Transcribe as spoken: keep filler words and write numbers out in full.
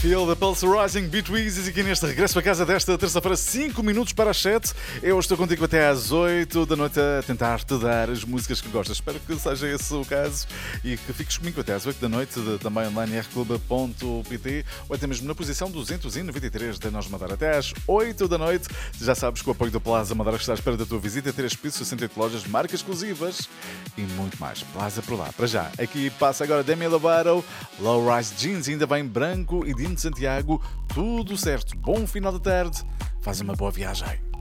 Feel the Pulse Rising, Beat Weezy, aqui neste regresso para casa desta terça-feira, cinco minutos para as sete. Eu estou contigo até às oito da noite a tentar-te dar as músicas que gostas. Espero que seja esse o caso e que fiques comigo até às oito da noite, de, também online r clube ponto p t ou até mesmo na posição duzentos e noventa e três da Nós Madeira. Até às oito da noite, já sabes que o apoio da Plaza Madeira está à espera da tua visita. Três pisos, sessenta e oito lojas, marcas exclusivas e muito mais. Plaza por lá. Para já, aqui passa agora Demi Lovato, Low Rise Jeans, ainda bem branco e Dino de Santiago. Tudo certo. Bom final de tarde. Faz uma boa viagem.